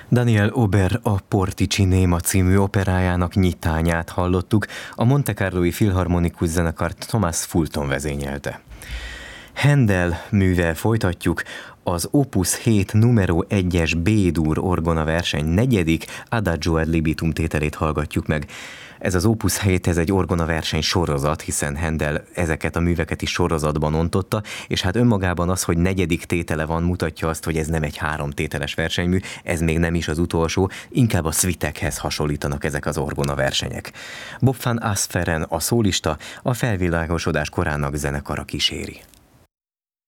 Daniel Ober a Portici Néma című operájának nyitányát hallottuk, a Monte Carloi Filharmonikus Zenekart Thomas Fulton vezényelte. Händel művel folytatjuk, az Opus 7 numero 1-es B-dur orgona verseny negyedik Adagio ad libitum tételét hallgatjuk meg. Ez az Opus 7, ez egy orgona verseny sorozat, hiszen Händel ezeket a műveket is sorozatban ontotta, és hát önmagában az, hogy negyedik tétele van, mutatja azt, hogy ez nem egy 3 tételes versenymű, ez még nem is az utolsó, inkább a szvitekhez hasonlítanak ezek az orgona versenyek. Bob van Asperen a szólista, a felvilágosodás korának zenekara kíséri.